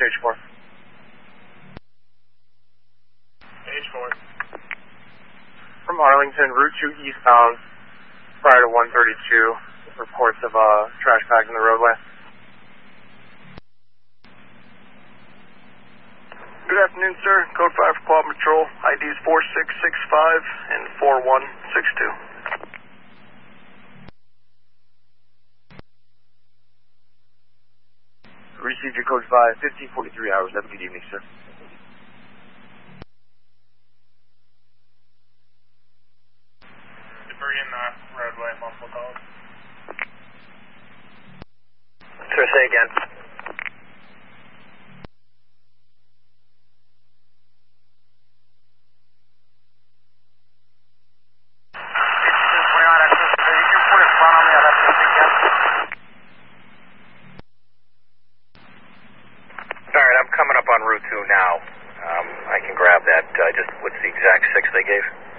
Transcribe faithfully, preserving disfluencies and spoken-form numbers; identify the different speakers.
Speaker 1: H four.
Speaker 2: H four.
Speaker 1: From Arlington, Route two eastbound, prior to one thirty-two, reports of uh, trash bags in the roadway.
Speaker 3: Good afternoon, sir. Code five for Quad Patrol. I Ds four six six five and four one six two.
Speaker 1: Received your code five, fifteen forty-three hours. Have a good evening, sir.
Speaker 2: Debris in the roadway, multiple calls.
Speaker 3: Sir, say again. Alright, I'm coming up on Route two now. Um, I can grab that. Uh, just, what's the exact six they gave?